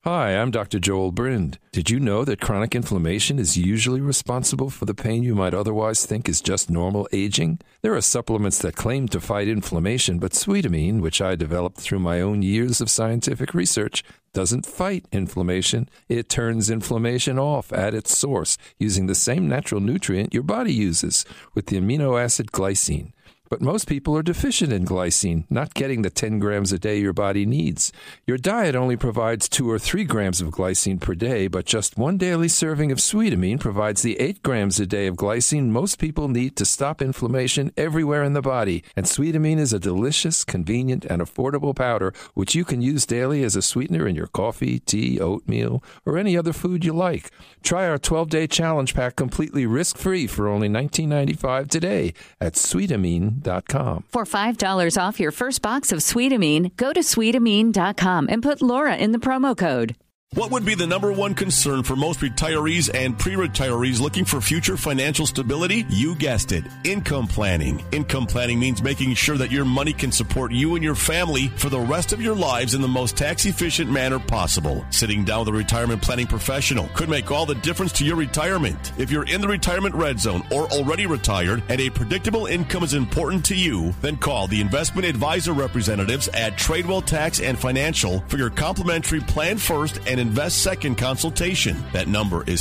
Hi, I'm Dr. Joel Brind. Did you know that chronic inflammation is usually responsible for the pain you might otherwise think is just normal aging? There are supplements that claim to fight inflammation, but Sweetamine, which I developed through my own years of scientific research, doesn't fight inflammation. It turns inflammation off at its source using the same natural nutrient your body uses, with the amino acid glycine. But most people are deficient in glycine, not getting the 10 grams a day your body needs. Your diet only provides 2 or 3 grams of glycine per day, but just one daily serving of Sweetamine provides the 8 grams a day of glycine most people need to stop inflammation everywhere in the body. And Sweetamine is a delicious, convenient, and affordable powder which you can use daily as a sweetener in your coffee, tea, oatmeal, or any other food you like. Try our 12-day challenge pack completely risk-free for only $19.95 today at Sweetamine.com. For $5 off your first box of Sweetamine, go to Sweetamine.com and put Laura in the promo code. What would be the number one concern for most retirees and pre-retirees looking for future financial stability? You guessed it, income planning. Income planning means making sure that your money can support you and your family for the rest of your lives in the most tax-efficient manner possible. Sitting down with a retirement planning professional could make all the difference to your retirement. If you're in the retirement red zone or already retired and a predictable income is important to you, then call the investment advisor representatives at Tradewell Tax and Financial for your complimentary Plan First and Invest Second consultation. That number is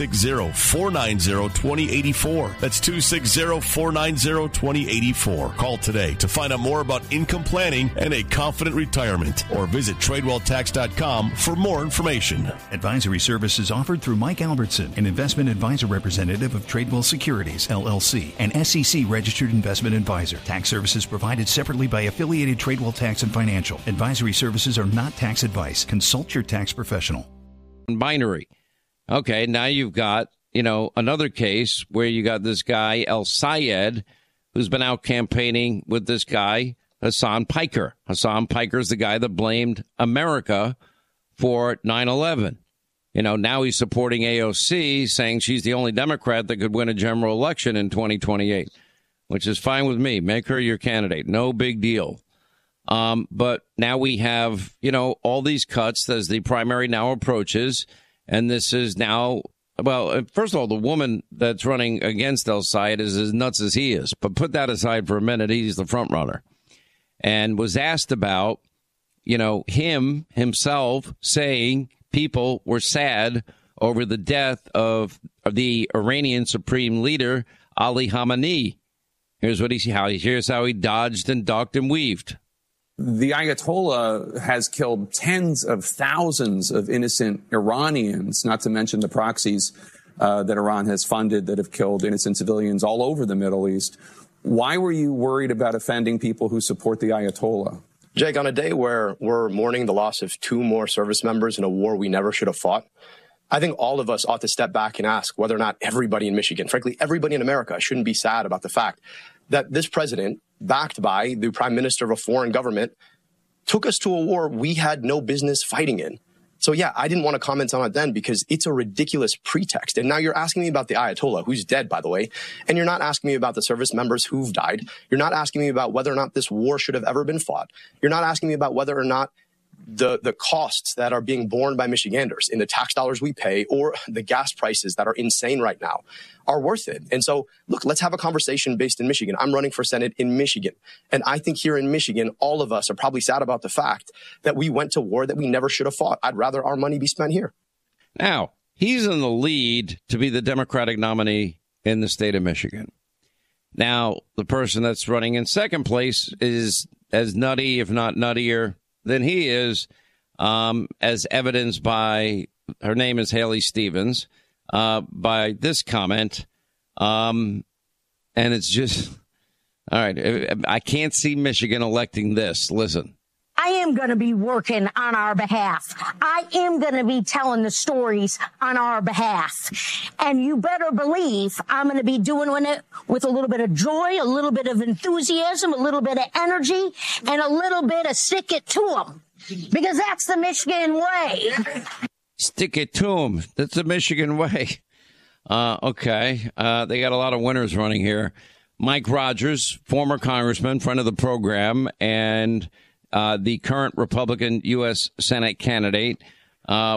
260-490-2084. That's 260-490-2084. Call today to find out more about income planning and a confident retirement, or visit TradewellTax.com for more information. Advisory services offered through Mike Albertson, an investment advisor representative of Tradewell Securities, LLC, an SEC-registered investment advisor. Tax services provided separately by affiliated Tradewell Tax and Financial. Advisory services are not tax advice. Consult your tax professional. Binary. Okay, now you've got, another case where you got this guy, El Sayed, who's been out campaigning with this guy, Hassan Piker. Hassan Piker is the guy that blamed America for 9/11. Now he's supporting AOC, saying she's the only Democrat that could win a general election in 2028, which is fine with me. Make her your candidate. No big deal. But now we have, all these cuts as the primary now approaches. And this is now, well, first of all, the woman that's running against El Sayed is as nuts as he is. But put that aside for a minute. He's the front runner, and was asked about, himself saying people were sad over the death of the Iranian supreme leader, Ali Khamenei. Here's how he dodged and ducked and weaved. The Ayatollah has killed tens of thousands of innocent Iranians, not to mention the proxies that Iran has funded that have killed innocent civilians all over the Middle East. Why were you worried about offending people who support the Ayatollah? Jake, on a day where we're mourning the loss of 2 more service members in a war we never should have fought, I think all of us ought to step back and ask whether or not everybody in Michigan, frankly, everybody in America, shouldn't be sad about the fact that this president, backed by the prime minister of a foreign government, took us to a war we had no business fighting in. So, yeah, I didn't want to comment on it then because it's a ridiculous pretext. And now you're asking me about the Ayatollah, who's dead, by the way, and you're not asking me about the service members who've died. You're not asking me about whether or not this war should have ever been fought. You're not asking me about whether or not the costs that are being borne by Michiganders in the tax dollars we pay or the gas prices that are insane right now are worth it. And so, look, let's have a conversation based in Michigan. I'm running for Senate in Michigan. And I think here in Michigan, all of us are probably sad about the fact that we went to war that we never should have fought. I'd rather our money be spent here. Now, he's in the lead to be the Democratic nominee in the state of Michigan. Now, the person that's running in second place is as nutty, if not nuttier, than he is, as evidenced by, her name is Haley Stevens, by this comment. And it's just, all right, I can't see Michigan electing this. Listen. I am going to be working on our behalf. I am going to be telling the stories on our behalf. And you better believe I'm going to be doing it with a little bit of joy, a little bit of enthusiasm, a little bit of energy, and a little bit of stick it to them. Because that's the Michigan way. Stick it to them. That's the Michigan way. Okay. They got a lot of winners running here. Mike Rogers, former congressman, friend of the program, and the current Republican U.S. Senate candidate,